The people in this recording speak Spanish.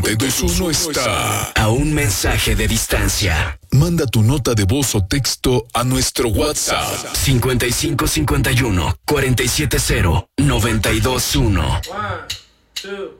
92.1 está a un mensaje de distancia. Manda tu nota de voz o texto a nuestro WhatsApp 5551 470 921. 1, 2